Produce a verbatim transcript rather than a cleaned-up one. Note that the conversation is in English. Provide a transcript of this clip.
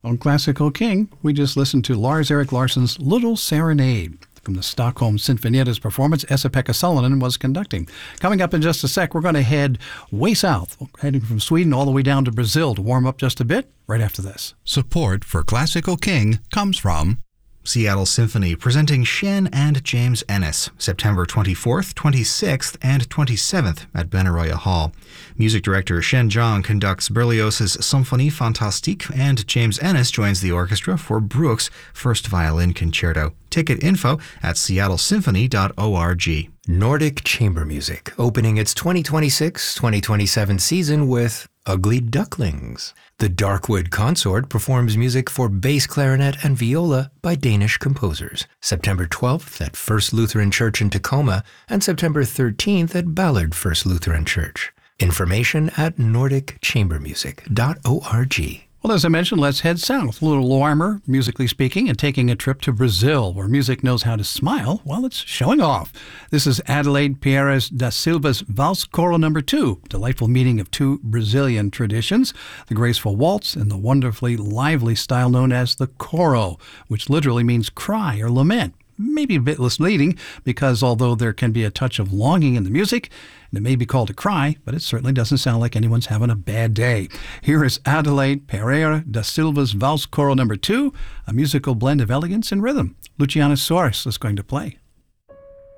On Classical King, we just listened to Lars-Erik Larsson's Little Serenade from the Stockholm Sinfonietta's performance Esa-Pekka Salonen was conducting. Coming up in just a sec, we're going to head way south, heading from Sweden all the way down to Brazil to warm up just a bit right after this. Support for Classical King comes from Seattle Symphony presenting Shen and James Ennis, September twenty-fourth, twenty-sixth, and twenty-seventh at Benaroya Hall. Music director Shen Zhang conducts Berlioz's Symphonie Fantastique, and James Ennis joins the orchestra for Bruch's First Violin Concerto. Ticket info at seattle symphony dot org. Nordic Chamber Music, opening its twenty twenty-six twenty twenty-seven season with Ugly Ducklings. The Darkwood Consort performs music for bass clarinet and viola by Danish composers. September twelfth at First Lutheran Church in Tacoma and September thirteenth at Ballard First Lutheran Church. Information at nordic chamber music dot org. Well, as I mentioned, let's head south, a little warmer, musically speaking, and taking a trip to Brazil, where music knows how to smile while it's showing off. This is Adelaide Pereira da Silva's Valse Choral Number Two, delightful meeting of two Brazilian traditions, the graceful waltz and the wonderfully lively style known as the choro, which literally means cry or lament. Maybe a bit misleading, because although there can be a touch of longing in the music, and it may be called a cry, but it certainly doesn't sound like anyone's having a bad day. Here is Adelaide Pereira da Silva's Valse Choral Number Two, a musical blend of elegance and rhythm. Luciana Soares is going to play.